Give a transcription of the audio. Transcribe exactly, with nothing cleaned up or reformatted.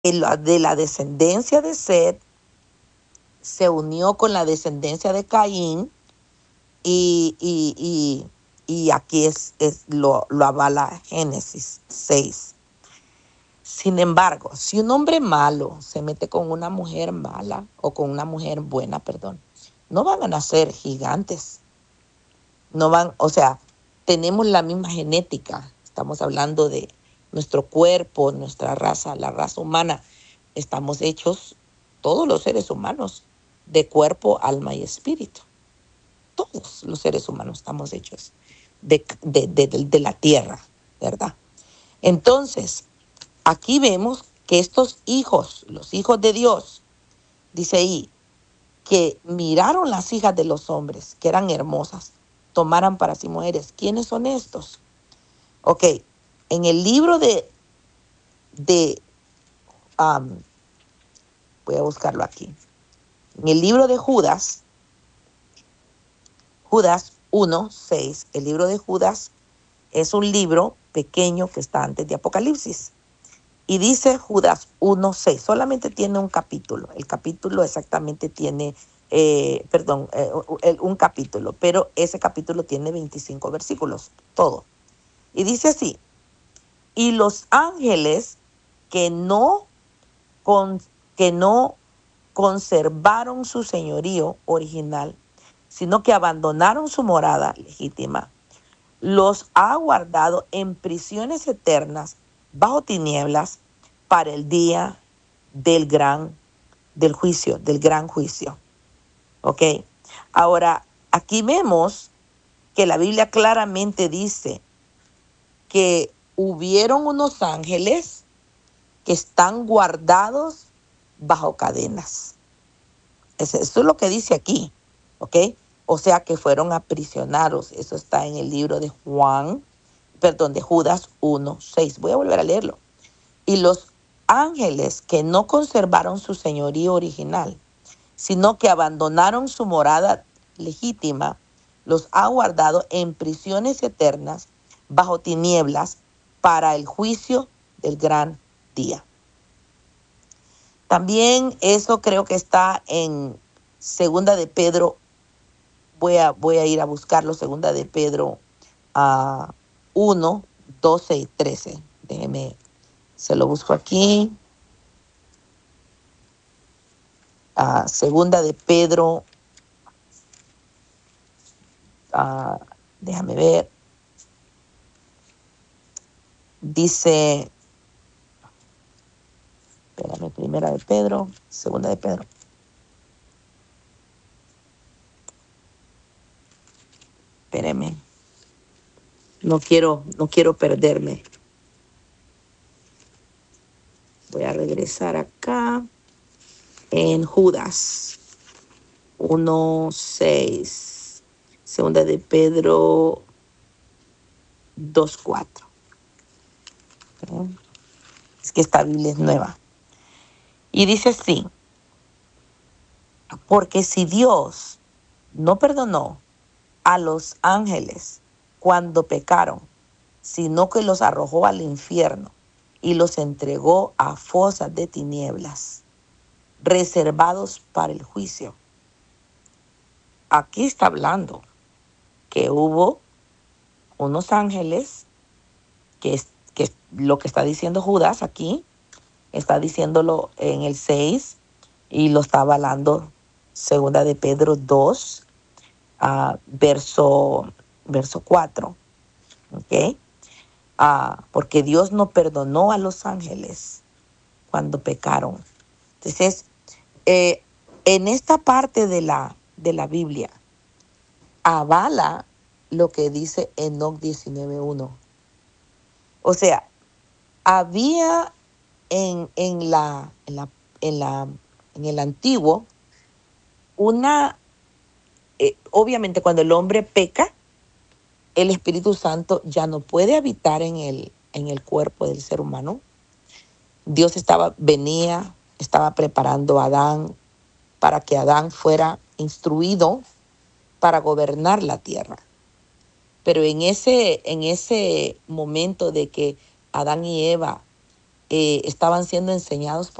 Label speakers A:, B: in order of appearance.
A: de la descendencia de Set se unió con la descendencia de Caín y, y, y, y aquí es, es lo, lo avala Génesis seis. Sin embargo, si un hombre malo se mete con una mujer mala o con una mujer buena, perdón, no van a nacer gigantes. No van, o sea, tenemos la misma genética. Estamos hablando de nuestro cuerpo, nuestra raza, la raza humana. Estamos hechos, todos los seres humanos, de cuerpo, alma y espíritu. Todos los seres humanos estamos hechos de, de, de, de la tierra, ¿verdad? Entonces, aquí vemos que estos hijos, los hijos de Dios, dice ahí, que miraron las hijas de los hombres, que eran hermosas, tomaran para sí mujeres. ¿Quiénes son estos? Ok, en el libro de, de um, voy a buscarlo aquí. En el libro de Judas, Judas uno, seis, el libro de Judas es un libro pequeño que está antes de Apocalipsis. Y dice Judas uno, seis, solamente tiene un capítulo. El capítulo exactamente tiene, eh, perdón, eh, un capítulo, pero ese capítulo tiene veinticinco versículos, todo. Y dice así, y los ángeles que no, con, que no conservaron su señorío original, sino que abandonaron su morada legítima, los ha guardado en prisiones eternas bajo tinieblas para el día del gran, del juicio, del gran juicio. ¿Ok? Ahora, aquí vemos que la Biblia claramente dice que hubieron unos ángeles que están guardados bajo cadenas. Eso es lo que dice aquí, ¿ok? O sea que fueron aprisionados. Eso está en el libro de Juan, perdón, de Judas uno, seis. Voy a volver a leerlo. Y los ángeles que no conservaron su señorío original, sino que abandonaron su morada legítima, los ha guardado en prisiones eternas bajo tinieblas para el juicio del gran día. También eso creo que está en Segunda de Pedro. Voy a, voy a ir a buscarlo. Segunda de Pedro uh, uno, doce y trece. Déjeme, se lo busco aquí. Uh, segunda de Pedro. Uh, déjame ver. Dice, espérame, primera de Pedro, segunda de Pedro. Espérame. No quiero, no quiero perderme. Voy a regresar acá en Judas uno, seis. Segunda de Pedro dos, cuatro. Es que esta Biblia es nueva. Y dice así, porque si Dios no perdonó a los ángeles cuando pecaron, sino que los arrojó al infierno y los entregó a fosas de tinieblas, reservados para el juicio. Aquí está hablando que hubo unos ángeles, que es que lo que está diciendo Judas aquí, está diciéndolo en el seis y lo está avalando segunda de Pedro dos, uh, verso, verso cuatro. ¿Ok? Uh, porque Dios no perdonó a los ángeles cuando pecaron. Entonces, eh, en esta parte de la, de la Biblia, avala lo que dice Enoc diecinueve uno. O sea, había en, en, la, en, la, en, la, en el antiguo una, eh, obviamente cuando el hombre peca, el Espíritu Santo ya no puede habitar en el, en el cuerpo del ser humano. Dios estaba, venía, estaba preparando a Adán para que Adán fuera instruido para gobernar la tierra. Pero en ese, en ese momento de que Adán y Eva eh, estaban siendo enseñados por